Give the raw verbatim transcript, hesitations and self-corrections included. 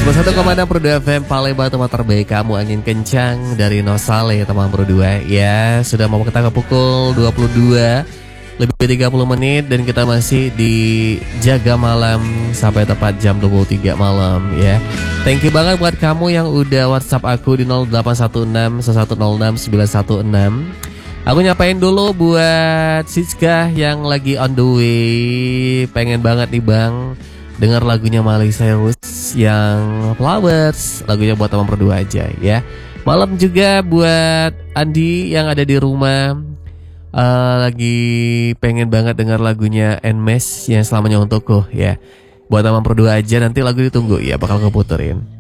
satu koma enam Pro dua F M Palembang, tempat terbaik kamu, angin kencang dari Nosale teman Pro dua. Ya, sudah mau kita ke pukul dua puluh dua lebih tiga puluh menit dan kita masih di Jaga Malam sampai tepat jam dua puluh tiga malam ya. Thank you banget buat kamu yang udah WhatsApp aku di nol delapan satu enam satu nol enam sembilan satu enam. Aku nyapain dulu buat Siska yang lagi on the way. Pengen banget nih Bang dengar lagunya Miley Cyrus yang Flowers, lagunya buat teman berdua aja ya. Malam juga buat Andi yang ada di rumah, uh, lagi pengen banget dengar lagunya Nmes yang selamanya untukku ya. Buat teman berdua aja, nanti lagu ditunggu ya, bakal keputerin.